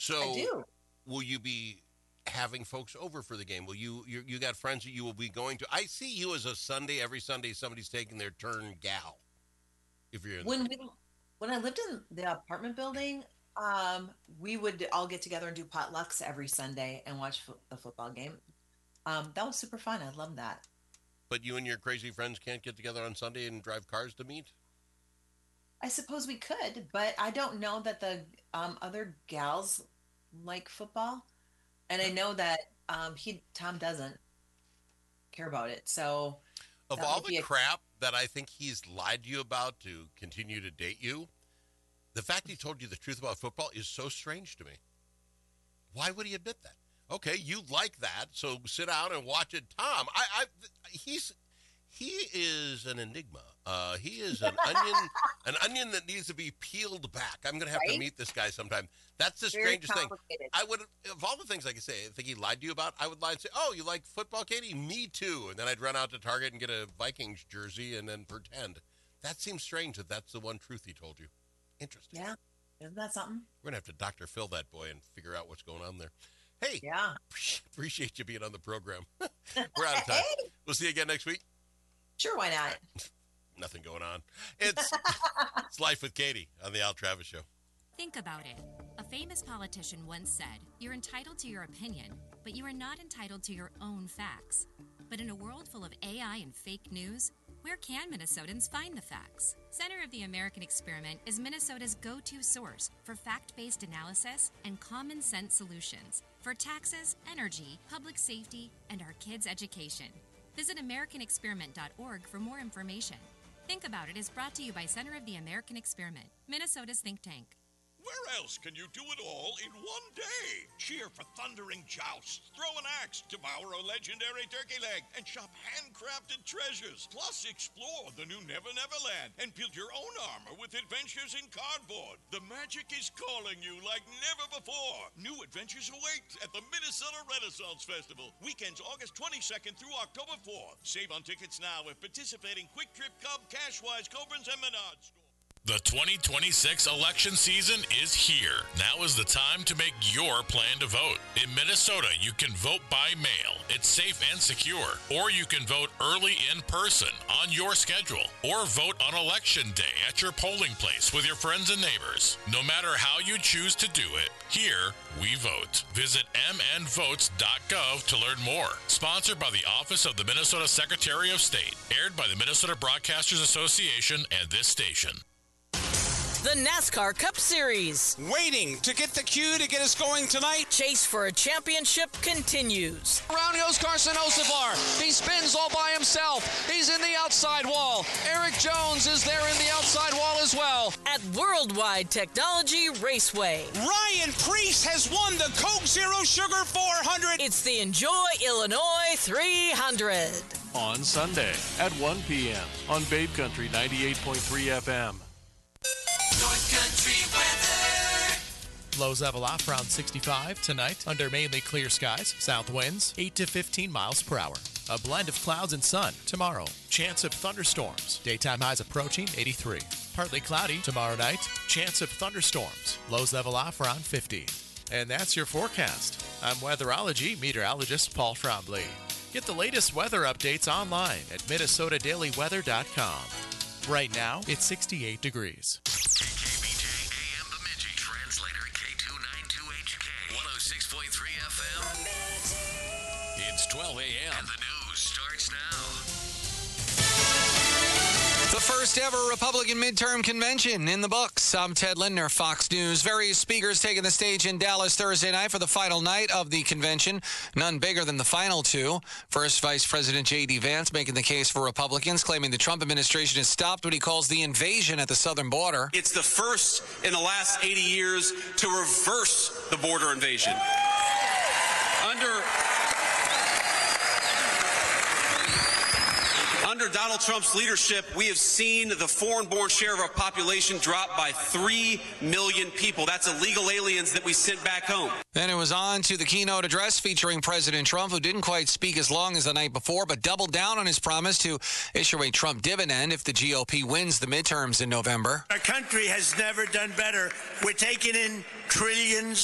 So I do. will you be having folks over for the game? Will you got friends that you will be going to? I see you as a Sunday, every Sunday somebody's taking their turn gal. If you're in When I lived in the apartment building, we would all get together and do potlucks every Sunday and watch the football game. That was super fun. I love that. But you and your crazy friends can't get together on Sunday and drive cars to meet? I suppose we could, but I don't know that the other gals like football, and I know that Tom doesn't care about it. So Of all the crap that I think he's lied to you about to continue to date you, the fact he told you the truth about football is so strange to me. Why would he admit that? Okay, you like that, so sit down and watch it. Tom, he is an enigma. He is an onion that needs to be peeled back. I'm going to have to meet this guy sometime. That's the strangest thing. I would, of all the things I could say, I think he lied to you about, I would lie and say, oh, you like football, Katie? Me too. And then I'd run out to Target and get a Vikings jersey and then pretend. That seems strange that that's the one truth he told you. Interesting. Yeah. Isn't that something? We're going to have to Dr. Phil that boy and figure out what's going on there. Hey. Yeah. Appreciate you being on the program. We're out of time. We'll see you again next week. Sure, why not? Nothing going on. It's Life with Katie on the Al Travis Show. Think about it. A famous politician once said, "You're entitled to your opinion, but you are not entitled to your own facts." But in a world full of AI and fake news, where can Minnesotans find the facts? Center of the American Experiment is Minnesota's go-to source for fact-based analysis and common sense solutions for taxes, energy, public safety, and our kids' education. Visit AmericanExperiment.org for more information. Think About It is brought to you by Center of the American Experiment, Minnesota's think tank. Where else can you do it all in one day? Cheer for thundering jousts, throw an axe, devour a legendary turkey leg, and shop handcrafted treasures. Plus, explore the new Never Never Land and build your own armor with adventures in cardboard. The magic is calling you like never before. New adventures await at the Minnesota Renaissance Festival. Weekends August 22nd through October 4th. Save on tickets now at participating Quick Trip, Cub, Cashwise, Cobrins, and Menards stores. The 2026 election season is here. Now is the time to make your plan to vote. In Minnesota, you can vote by mail. It's safe and secure. Or you can vote early in person on your schedule. Or vote on election day at your polling place with your friends and neighbors. No matter how you choose to do it, here we vote. Visit mnvotes.gov to learn more. Sponsored by the Office of the Minnesota Secretary of State. Aired by the Minnesota Broadcasters Association and this station. The NASCAR Cup Series. Waiting to get the cue to get us going tonight. Chase for a championship continues. Around goes Carson Hocevar. He spins all by himself. He's in the outside wall. Eric Jones is there in the outside wall as well. At Worldwide Technology Raceway. Ryan Preece has won the Coke Zero Sugar 400. It's the Enjoy Illinois 300. On Sunday at 1 p.m. on Babe Country 98.3 FM. North Country weather. Lows level off around 65 tonight under mainly clear skies. South winds 8 to 15 miles per hour. A blend of clouds and sun tomorrow. Chance of thunderstorms. Daytime highs approaching 83. Partly cloudy tomorrow night. Chance of thunderstorms. Lows level off around 50. And that's your forecast. I'm weatherology meteorologist Paul Trombley. Get the latest weather updates online at minnesotadailyweather.com. Right now, it's 68 degrees. KKBJ AM Bemidji. Translator K292HK. 106.3 FM. It's 12 a.m. And the news starts now. The first ever Republican midterm convention in the books. I'm Ted Lindner, Fox News. Various speakers taking the stage in Dallas Thursday night for the final night of the convention. None bigger than the final two. First, Vice President J.D. Vance making the case for Republicans, claiming the Trump administration has stopped what he calls the invasion at the southern border. It's the first in the last 80 years to reverse the border invasion. Under Donald Trump's leadership, we have seen the foreign-born share of our population drop by 3 million people. That's illegal aliens that we sent back home. Then it was on to the keynote address featuring President Trump, who didn't quite speak as long as the night before, but doubled down on his promise to issue a Trump dividend if the GOP wins the midterms in November. Our country has never done better. We're taking in trillions